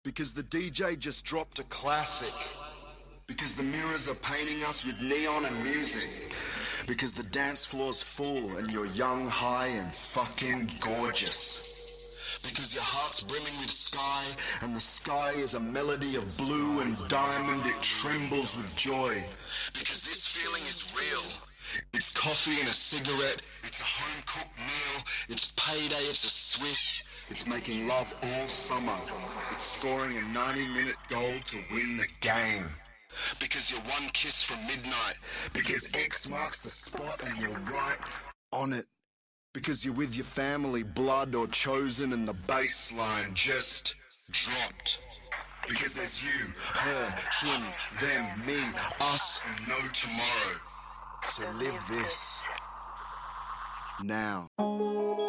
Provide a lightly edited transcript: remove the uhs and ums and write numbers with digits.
Because the DJ just dropped a classic. Because the mirrors are painting us with neon and music. Because the dance floor's full and you're young, high and fucking gorgeous. Because your heart's brimming with sky, and the sky is a melody of blue and diamond, it trembles with joy. Because this feeling is real. It's coffee and a cigarette, it's a home-cooked meal, it's payday, it's a swish, it's making love all summer, it's scoring a 90-minute goal to win the game. Because you're one kiss from midnight. Because X marks the spot and you're right on it. Because you're with your family, blood or chosen, and the bass line just dropped. Because there's you, her, him, them, me, us, and no tomorrow. So live this now.